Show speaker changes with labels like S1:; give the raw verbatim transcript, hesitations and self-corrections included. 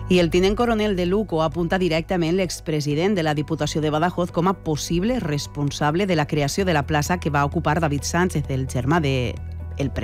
S1: I el tinent coronel de Luco apunta directament l'expresident de la Diputació de Badajoz com a possible responsable de la creació de la plaça que va ocupar David Sánchez, el germà de el